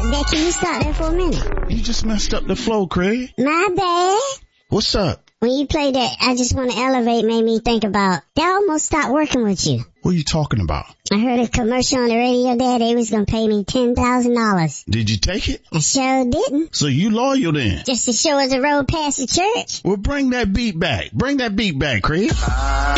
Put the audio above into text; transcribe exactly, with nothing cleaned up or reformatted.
Dad, can you stop there for a minute? You just messed up the flow, Craig. My bad. What's up? When you played that, I just want to elevate made me think about, they almost stopped working with you. What are you talking about? I heard a commercial on the radio there. They was going to pay me ten thousand dollars. Did you take it? I sure didn't. So you loyal then? Just to show us the road past the church. Well, bring that beat back. Bring that beat back, Craig.